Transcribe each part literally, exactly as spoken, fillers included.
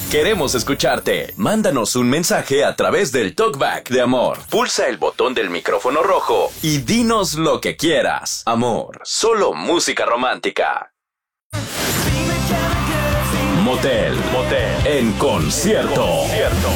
Queremos escucharte. Mándanos un mensaje a través del Talkback de Amor. Pulsa el botón del micrófono rojo y dinos lo que quieras. Amor, solo música romántica. Motel, Motel, en concierto. concierto.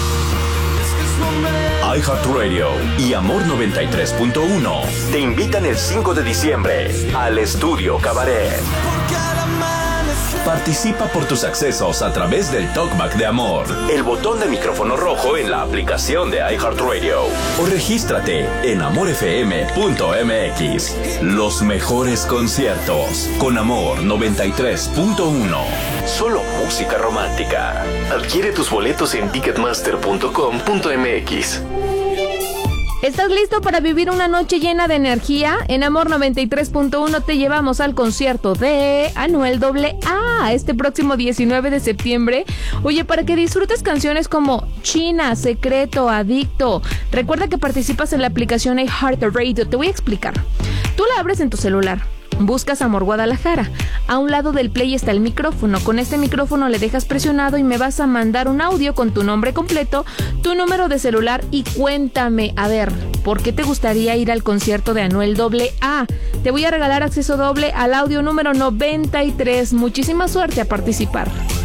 iHeartRadio y Amor noventa y tres punto uno te invitan el cinco de diciembre al Estudio Cabaret. Participa por tus accesos a través del Talkback de Amor, el botón de micrófono rojo en la aplicación de iHeartRadio o regístrate en amor f m punto m x. Los mejores conciertos con Amor noventa y tres punto uno. Solo música romántica. Adquiere tus boletos en ticketmaster punto com punto m x. ¿Estás listo para vivir una noche llena de energía? En Amor noventa y tres punto uno te llevamos al concierto de Anuel doble A este próximo diecinueve de septiembre. Oye, para que disfrutes canciones como China, Secreto, Adicto. Recuerda que participas en la aplicación iHeartRadio. Te voy a explicar. Tú la abres en tu celular. Buscas Amor Guadalajara. A un lado del play está el micrófono. Con este micrófono le dejas presionado y me vas a mandar un audio con tu nombre completo, tu número de celular y cuéntame, a ver, ¿por qué te gustaría ir al concierto de Anuel doble A? Te voy a regalar acceso doble al audio número noventa y tres. Muchísima suerte a participar.